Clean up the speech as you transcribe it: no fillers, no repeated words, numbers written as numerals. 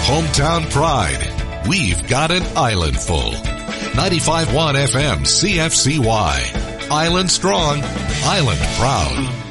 Hometown pride. We've got an island full. 95.1 FM CFCY. Island strong, island proud.